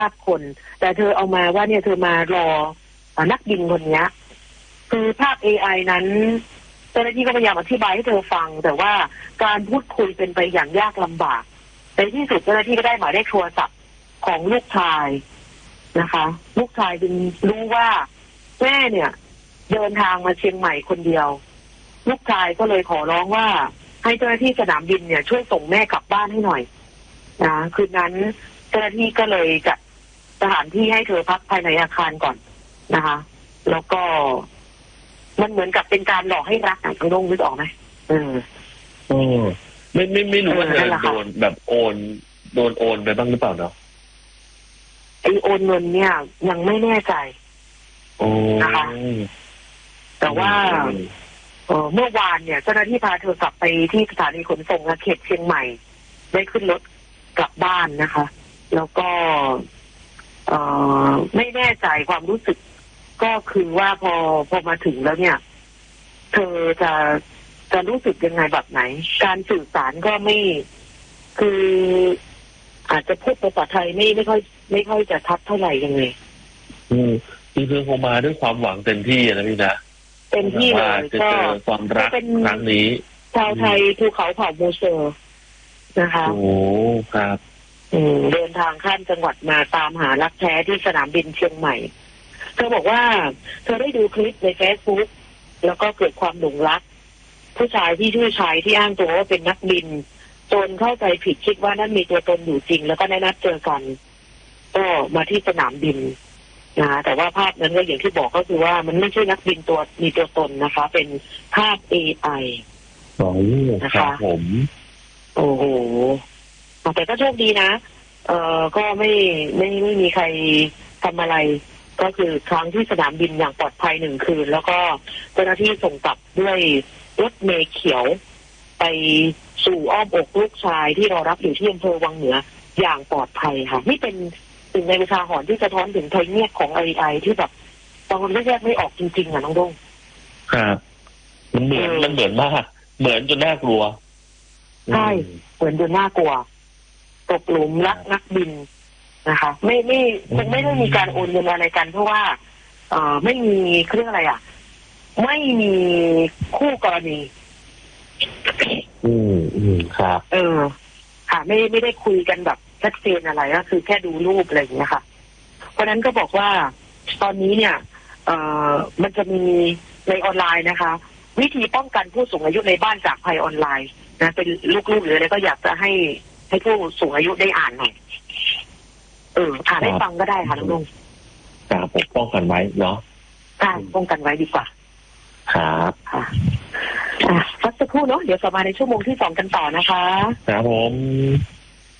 าพคนแต่เธอเอามาว่าเนี่ยเธอมารอนักบินคนนี้คือภาพ AI นั้นเจ้าหน้าที่ก็พยายามอธิบายให้เธอฟังแต่ว่าการพูดคุยเป็นไปอย่างยากลำบากในที่สุดเจ้าหน้าที่ก็ได้หมายเลขโทรศัพท์ของลูกชายนะคะลูกชายจึงรู้ว่าแม่เนี่ยเดินทางมาเชียงใหม่คนเดียวลูกชายก็เลยขอร้องว่าให้เจ้าหน้าที่สนามบินเนี่ยช่วยส่งแม่กลับบ้านให้หน่อยนะคืนนั้นเจ้าหน้าที่ก็เลยจัดสถานที่ให้เธอพักภายในอาคารก่อนนะคะแล้วก็มันเหมือนกับเป็นการหลอกให้รักทั้งโลกนึกออกไหมไม่รู้ว่าเธอโดนแบบโดนโอนไปบ้างหรือเปล่าเนาะไอโอนเงินเนี่ยยังไม่แน่ใจนะคะแต่ว่าเมื่อวานเนี่ยเจ้าหน้าที่พาเธอกลับไปที่สถานีขนส่งเขตเชียงใหม่ได้ขึ้นรถกลับบ้านนะคะแล้วก็ไม่แน่ใจความรู้สึกก็คือว่าพอมาถึงแล้วเนี่ยเธอจะรู้สึกยังไงแบบไหนการสื่อสารก็ไม่คืออาจจะพูดภาษาไทยไม่ค่อยจะทัดเท่าไหร่ยังไงคือคงมาด้วยความหวังเต็มที่นะพี่นะเต็มที่เลยก็ความรักครั้งนี้ชาวไทยภูเขาเผ่ามูเซอร์นะคะโอ้ครับเดินทางข้ามจังหวัดมาตามหารักแท้ที่สนามบินเชียงใหม่เธอบอกว่าเธอได้ดูคลิปใน Facebook แล้วก็เกิดความหลงรักผู้ชายที่ชื่อชายที่อ้างตัวว่าเป็นนักบินจนเข้าใจผิดคิดว่านั่นมีตัวตนอยู่จริงแล้วก็ได้นัดเจอกันก็มาที่สนามบินนะแต่ว่าภาพนั้นก็อย่างที่บอกก็คือว่ามันไม่ใช่นักบินมีตัวตนนะคะเป็นภาพ AI นะคะผมโอ้โหแต่ก็โชคดีนะก็ไม่มีใครทำอะไรก็คือค้างที่สนามบินอย่างปลอดภัย1 คืนแล้วก็เจ้าหน้าที่ส่งกลับด้วยรถเมล์เขียวไปสู่อ้อมอกลูกชายที่รอรับอยู่ที่อำเภอวังเหนืออย่างปลอดภัยค่ะนี่เป็นสิ่งในอุทาหรณ์ที่สะท้อนถึงภัยเงียบของ AI ที่แบบบางคนแยกไม่ออกจริงๆอ่ะน้องดงครับมันเหมือนมากเหมือนจนน่ากลัวใช่เหมือนจนน่ากลัวตกหลุมรักนักบินนะคะไม่ได้มีการโอนเงินอะไรกันเพราะว่าไม่มีเครื่องอะไรไม่มีคู่กรณีครับค่ะไม่ได้คุยกันแบบชัดเจนอะไรก็คือแค่ดูรูปอะไรอย่างเงี้ยค่ะเพราะนั้นก็บอกว่าตอนนี้เนี่ยมันจะมีในออนไลน์นะคะวิธีป้องกันผู้สูงอายุในบ้านจากภัยออนไลน์นะเป็นลูกๆหรืออะไรก็อยากจะให้ผู้สูงอายุได้อ่านหน่อยอ่านให้ฟังก็ได้ค่ะลุงครับป้องกันไว้เนาะใช่ป้องกันไว้ดีกว่าครับค่ะสักครู่เนาะเดี๋ยวกลับมาในชั่วโมงที่2กันต่อนะคะครับผม